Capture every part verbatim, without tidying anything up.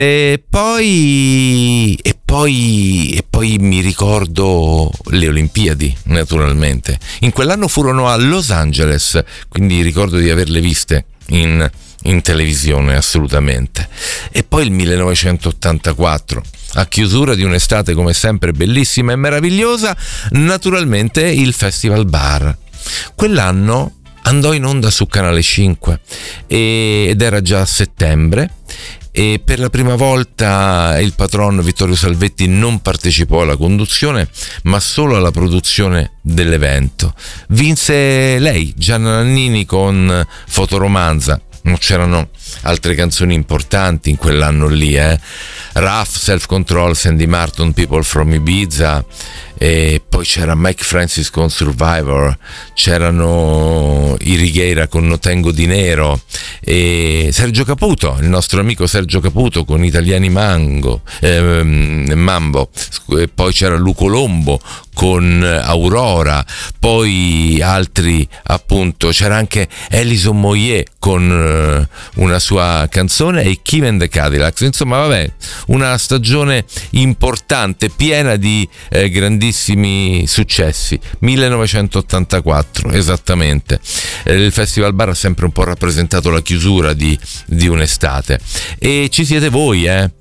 E poi e poi e poi mi ricordo le Olimpiadi, naturalmente. In quell'anno furono a Los Angeles, quindi ricordo di averle viste in, in televisione, assolutamente. E poi il millenovecentottantaquattro, a chiusura di un'estate come sempre bellissima e meravigliosa, naturalmente il Festival Bar. Quell'anno andò in onda su Canale cinque ed era già a settembre, e per la prima volta il patron Vittorio Salvetti non partecipò alla conduzione ma solo alla produzione dell'evento. Vinse lei, Gianna Nannini, con Fotoromanza. Non c'erano altre canzoni importanti in quell'anno lì, eh? Rough, Self Control, Sandy Martin, People from Ibiza, e poi c'era Mike Francis con Survivor, c'erano i Righeira con No Tengo Dinero, e Sergio Caputo, il nostro amico Sergio Caputo con Italiani Mango, eh, Mambo, e poi c'era Luco Lombo con Aurora, poi altri, appunto c'era anche Alison Moyet con uh, una sua canzone, e Kim and the Cadillacs. Insomma, vabbè, una stagione importante, piena di eh, grandissimi successi. millenovecentottantaquattro esattamente. Eh, il Festival Bar ha sempre un po' rappresentato la chiusura di, di un'estate, e ci siete voi, eh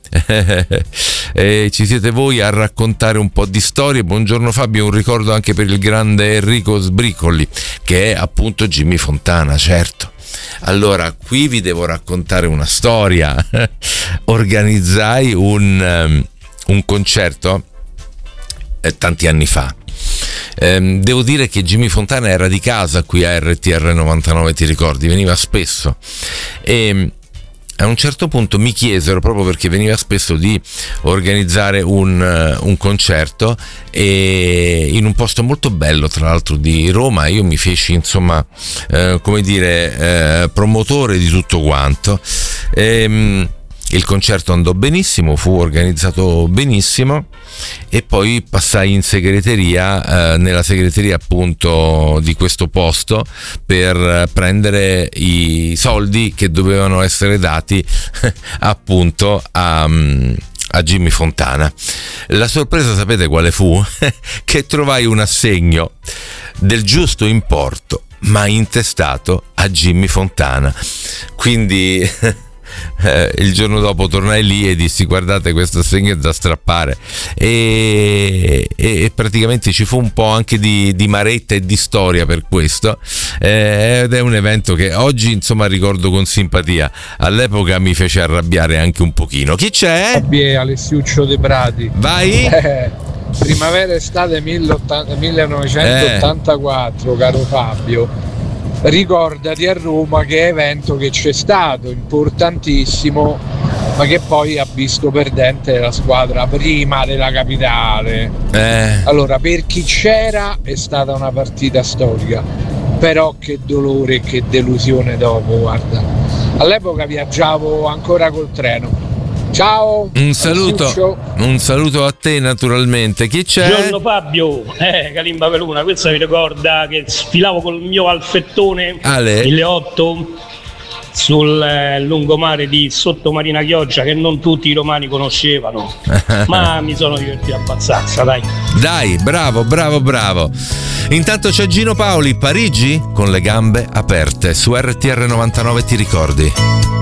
e ci siete voi a raccontare un po' di storie. Buongiorno Fabio, un ricordo anche per il grande Enrico Sbricoli, che è appunto Jimmy Fontana, certo. Allora, qui vi devo raccontare una storia. Organizzai un, um, un concerto eh, tanti anni fa. Eh, devo dire che Jimmy Fontana era di casa qui a R T R novantanove, ti ricordi? Veniva spesso, e a un certo punto mi chiesero, proprio perché veniva spesso, di organizzare un, un concerto, e in un posto molto bello, tra l'altro, di Roma. Io mi feci, insomma, eh, come dire, eh, promotore di tutto quanto. E, il concerto andò benissimo, fu organizzato benissimo, e poi passai in segreteria, eh, nella segreteria appunto di questo posto, per prendere i soldi che dovevano essere dati appunto a, a Jimmy Fontana. La sorpresa, sapete quale fu? Che trovai un assegno del giusto importo, ma intestato a Jimmy Fontana. Quindi Eh, il giorno dopo tornai lì e dissi: guardate, questo assegno è da strappare, e, e, e praticamente ci fu un po' anche di, di maretta e di storia per questo, eh, ed è un evento che oggi, insomma, ricordo con simpatia. All'epoca mi fece arrabbiare anche un pochino. Chi c'è? Fabio, Alessiuccio De Prati. Vai. eh, primavera estate millenovecentottantaquattro, eh. Caro Fabio, ricordati a Roma che evento che c'è stato, importantissimo, ma che poi ha visto perdente la squadra prima della capitale. Eh. Allora, per chi c'era è stata una partita storica, però che dolore e che delusione dopo, guarda. All'epoca viaggiavo ancora col treno. Ciao, un saluto, un saluto a te, naturalmente. Chi c'è? Buongiorno Fabio, eh, Kalimba Peluna. Questa mi ricorda che sfilavo col mio alfettone Ale. mille otto sul eh, lungomare di Sottomarina Chioggia, che non tutti i romani conoscevano, ma mi sono divertito abbastanza, dai. Dai, bravo, bravo, bravo. Intanto c'è Gino Paoli, Parigi con le gambe aperte su R T R novantanove, ti ricordi?